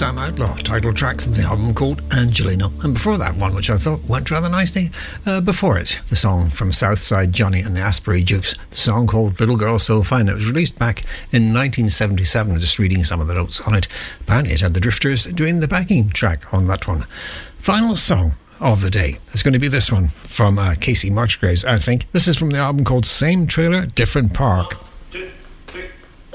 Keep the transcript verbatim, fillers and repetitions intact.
Sam Outlaw, title track from the album called Angelino. And before that one, which I thought went rather nicely, uh, before it, the song from Southside Johnny and the Asbury Jukes, the song called Little Girl So Fine. It was released back in nineteen seventy-seven, just reading some of the notes on it. Apparently it had the Drifters doing the backing track on that one. Final song of the day is going to be this one from uh, Casey Musgraves, I think. This is from the album called Same Trailer, Different Park.